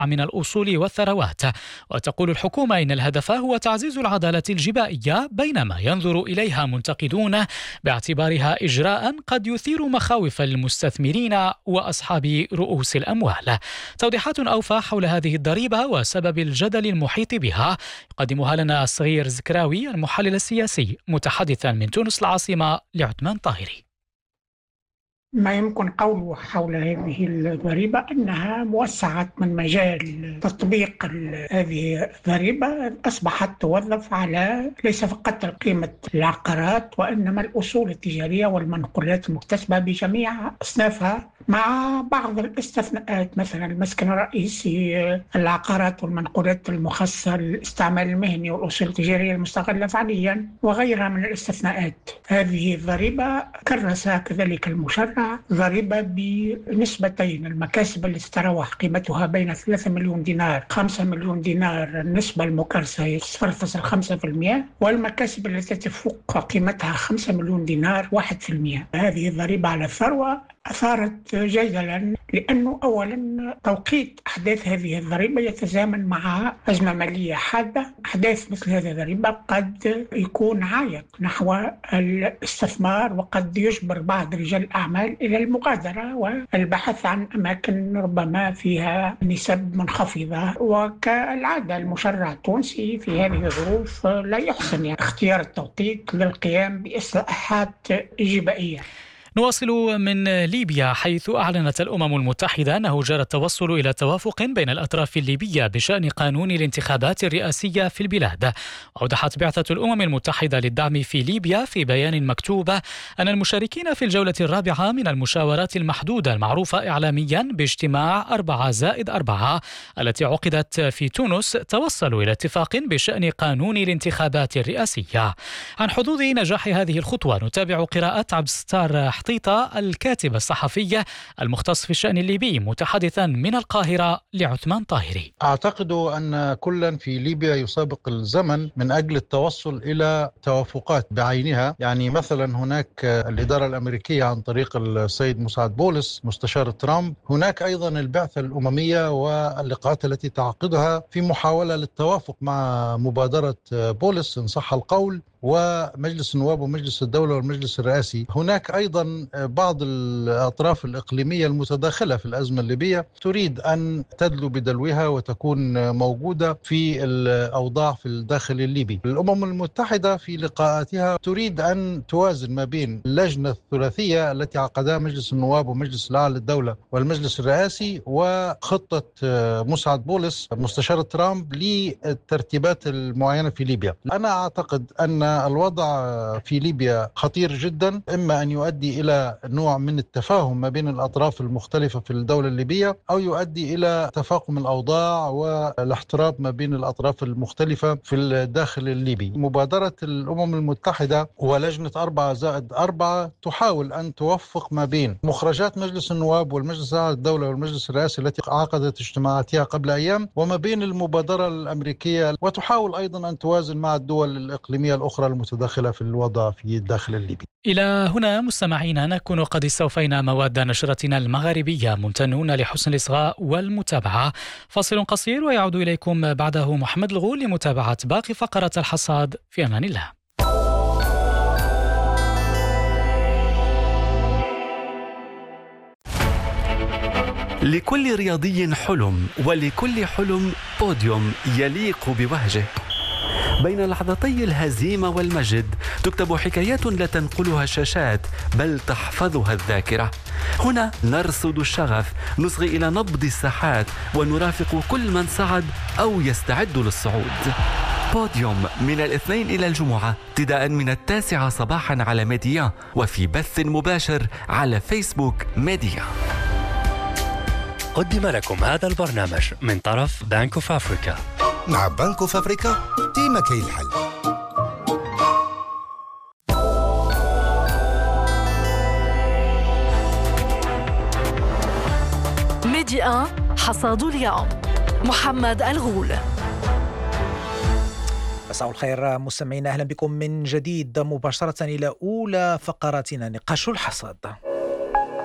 من الأصول والثروات. وتقول الحكومة إن الهدف هو تعزيز العدالة الجبائية، بينما ينظر إليها منتقدون باعتبارها إجراء قد يثير مخاوف المستثمرين وأصحاب رؤوس الأموال. توضيحات أوفى حول هذه الضريبة وسبب الجدل المحيط بها يقدمها لنا الصغير زكراوي المحلل السياسي متحدثا من تونس العاصمة لعثمان طاهري. ما يمكن قوله حول هذه الضريبة أنها موسعة من مجال تطبيق هذه الضريبة، أصبحت توظف على ليس فقط قيمة العقارات وإنما الأصول التجارية والمنقولات المكتسبة بجميع أصنافها، مع بعض الاستثناءات، مثلا المسكن الرئيسي، العقارات والمنقولات المخصصة للاستعمال المهني والأصول التجارية المستغلة فعليا وغيرها من الاستثناءات. هذه الضريبة كرسها كذلك المشرع ضريبة بنسبتين: المكاسب التي تتراوح قيمتها بين 3 مليون دينار 5 مليون دينار النسبة المكرسة هي 0.5%، والمكاسب التي تفوق قيمتها 5 مليون دينار 1%. هذه الضريبة على الثروة أثارت جدلا، لأنه أولا توقيت أحداث هذه الضريبة يتزامن مع أزمة مالية حادة. أحداث مثل هذه الضريبة قد يكون عائق نحو الاستثمار، وقد يجبر بعض رجال الأعمال إلى المغادرة والبحث عن أماكن ربما فيها نسب منخفضة. وكالعادة المشرع التونسي في هذه الظروف لا يحسن اختيار التوقيت للقيام بإصلاحات جبائية. نواصل من ليبيا، حيث أعلنت الأمم المتحدة أنه جرى التوصل إلى توافق بين الأطراف الليبية بشأن قانون الانتخابات الرئاسية في البلاد. أوضحت بعثة الأمم المتحدة للدعم في ليبيا في بيان مكتوب أن المشاركين في الجولة الرابعة من المشاورات المحدودة المعروفة إعلاميا باجتماع 4+4 التي عقدت في تونس توصلوا إلى اتفاق بشأن قانون الانتخابات الرئاسية. عن حظوظ نجاح هذه الخطوة نتابع قراءة عبد الستار حطيطة الكاتب الصحفي المختص في الشأن الليبي متحدثا من القاهرة لعثمان طاهري. أعتقد أن كلا في ليبيا يسابق الزمن من أجل التوصل إلى توافقات بعينها. يعني مثلا هناك الإدارة الأمريكية عن طريق السيد مساعد بولس مستشار ترامب، هناك أيضا البعثة الأممية واللقاءات التي تعقدها في محاولة للتوافق مع مبادرة بولس إن صح القول، ومجلس النواب ومجلس الدولة والمجلس الرئاسي. هناك أيضا بعض الأطراف الإقليمية المتداخلة في الأزمة الليبية تريد أن تدلو بدلوها وتكون موجودة في الأوضاع في الداخل الليبي. الأمم المتحدة في لقاءاتها تريد أن توازن ما بين اللجنة الثلاثية التي عقدها مجلس النواب ومجلس الأعلى للدولة والمجلس الرئاسي وخطة مساعد بولس مستشار ترامب للترتيبات المعينة في ليبيا. أنا أعتقد أن الوضع في ليبيا خطير جدا، إما أن يؤدي إلى نوع من التفاهم ما بين الأطراف المختلفة في الدولة الليبية، أو يؤدي إلى تفاقم الأوضاع والاحتراب ما بين الأطراف المختلفة في الداخل الليبي. مبادرة الأمم المتحدة ولجنة 4+4 تحاول أن توفق ما بين مخرجات مجلس النواب والمجلس الأعلى للدولة والمجلس الرئاسي التي عقدت اجتماعاتها قبل أيام، وما بين المبادرة الأمريكية، وتحاول أيضا أن توازن مع الدول الإقليمية الأخرى المتداخلة في الوضع في الداخل الليبي. إلى هنا مستمعينا نكون قد استوفينا مواد نشرتنا المغاربية، ممتنون لحسن الإصغاء والمتابعة. فاصل قصير ويعود إليكم بعده محمد الغول لمتابعة باقي فقرات الحصاد. في أمان الله. لكل رياضي حلم، ولكل حلم بوديوم يليق بوهجه. بين لحظتي الهزيمة والمجد تكتب حكايات لا تنقلها الشاشات بل تحفظها الذاكرة. هنا نرصد الشغف، نصغي إلى نبض الساحات، ونرافق كل من صعد أو يستعد للصعود. بوديوم من الاثنين إلى الجمعة ابتداء من 9 صباحا على ميديا، وفي بث مباشر على فيسبوك ميديا. قدم لكم هذا البرنامج من طرف بنك اوف افريكا. مع بنك اوف افريكا ديما كاين الحل. ميديا حصاد اليوم، محمد الغول. مساء الخير مستمعينا، أهلا بكم من جديد مباشرة إلى أولى فقراتنا نقاش الحصاد.